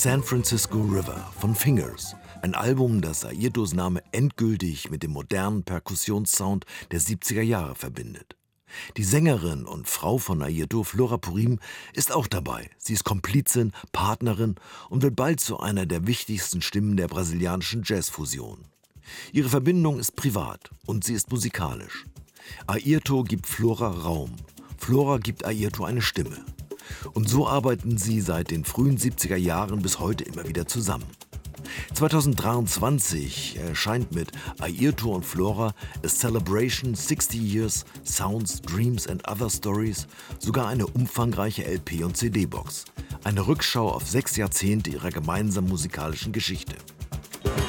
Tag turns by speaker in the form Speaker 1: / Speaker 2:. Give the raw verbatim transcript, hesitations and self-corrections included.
Speaker 1: San Francisco River von Fingers, ein Album, das Airtos Name endgültig mit dem modernen Perkussionssound der siebziger Jahre verbindet. Die Sängerin und Frau von Airto, Flora Purim, ist auch dabei. Sie ist Komplizin, Partnerin und wird bald zu einer der wichtigsten Stimmen der brasilianischen Jazzfusion. Ihre Verbindung ist privat und sie ist musikalisch. Airto gibt Flora Raum. Flora gibt Airto eine Stimme. Und so arbeiten sie seit den frühen siebziger Jahren bis heute immer wieder zusammen. zweitausenddreiundzwanzig erscheint mit Airto und Flora A Celebration sixty Years Sounds, Dreams and Other Stories sogar eine umfangreiche L P- und C D-Box. Eine Rückschau auf sechs Jahrzehnte ihrer gemeinsamen musikalischen Geschichte.